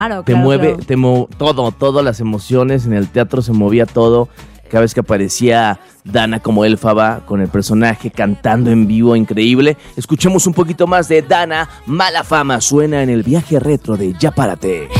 Claro, te claro, mueve, claro. todas las emociones, en el teatro se movía todo, cada vez que aparecía Dana como Elfaba, con el personaje cantando en vivo, increíble. Escuchemos un poquito más de Dana, Mala Fama, suena en el viaje retro de Ya Párate.